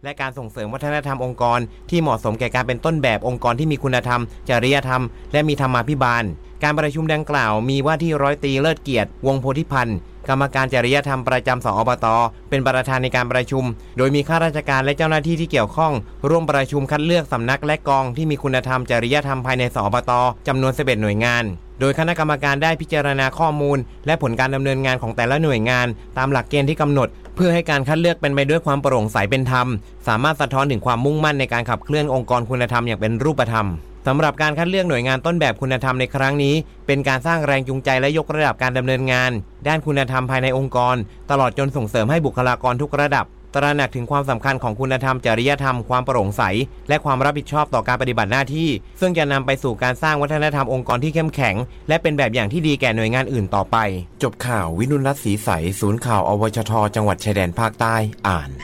และการส่งเสริมวัฒนธรรมองค์กรที่เหมาะสมแก่การเป็นต้นแบบองค์กรที่มีคุณธรรมจริยธรรมและมีธรรมาภิบาลการประชุมดังกล่าวมีว่าที่ร้อยตรีเลิศเกียรติวงศ์โพธิพันธ์กรรมการจริยธรรมประจำสอบต.เป็นประธานในการประชุมโดยมีข้าราชการและเจ้าหน้าที่ที่เกี่ยวข้องร่วมประชุมคัดเลือกสำนักและกองที่มีคุณธรรมจริยธรรมภายในสอบต.จำนวน11หน่วยงานโดยคณะกรรมการได้พิจารณาข้อมูลและผลการดำเนินงานของแต่ละหน่วยงานตามหลักเกณฑ์ที่กำหนดเพื่อให้การคัดเลือกเป็นไปด้วยความโปร่งใสเป็นธรรมสามารถสะท้อนถึงความมุ่งมั่นในการขับเคลื่อนองค์กรคุณธรรมอย่างเป็นรูปธรรมสำหรับการคัดเลือกหน่วยงานต้นแบบคุณธรรมในครั้งนี้เป็นการสร้างแรงจูงใจและยกระดับการดำเนินงานด้านคุณธรรมภายในองค์กรตลอดจนส่งเสริมให้บุคลากรทุกระดับตระหนักถึงความสำคัญของคุณธรรมจริยธรรมความโปร่งใสและความรับผิดชอบต่อการปฏิบัติหน้าที่ซึ่งจะนำไปสู่การสร้างวัฒนธรรมองค์กรที่เข้มแข็งและเป็นแบบอย่างที่ดีแก่หน่วยงานอื่นต่อไปจบข่าววินุรัตน์ศรีใสศูนย์ข่าวอวชทจังหวัดชายแดนภาคใต้อ่าน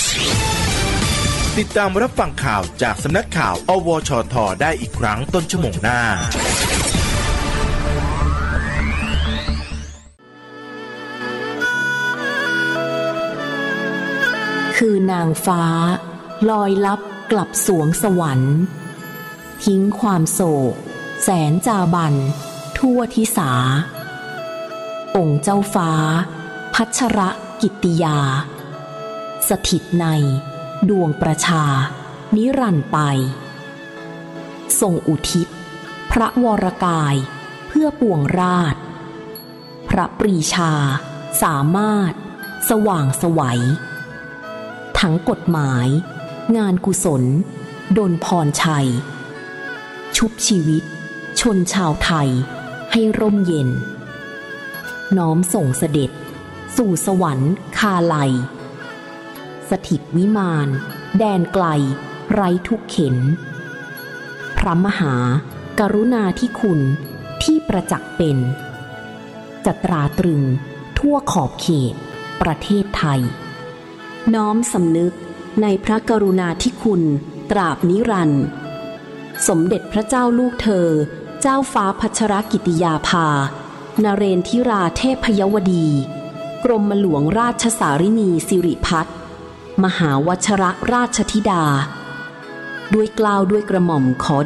ติดตามรับฟังข่าวจากสำนักข่าวอวชทได้อีกครั้งต้นชั่วโมงหน้าคือนางฟ้าลอยลับกลับสวงสวรรค์ทิ้งความโศกแสนจาบันทั่วทิสาองค์เจ้าฟ้าพัชรกิตติยาสถิตในดวงประชานิรันดร์ไปทรงอุทิศพระวรกายเพื่อปวงราชพระปรีชาสามารถสว่างไสวทั้งกฎหมายงานกุศลดลพรชัยชุบชีวิตชนชาวไทยให้ร่มเย็นน้อมส่งเสด็จสู่สวรรค์คาไลสถิตวิมานแดนไกลไร้ทุกเข็ญพระมหากรุณาธิคุณที่ประจักษ์เป็นจะตราตรึงทั่วขอบเขตประเทศไทยน้อมสำนึกในพระกรุณาธิคุณตราบนิรันดร์สมเด็จพระเจ้าลูกเธอเจ้าฟ้าพัชรกิติยาภานเรนทิราเทพยวดีกรมหลวงราชสารินีสิริพัฒน์มหาวชรราชธิดาด้วยเกล้าด้วยกระหม่อมขอ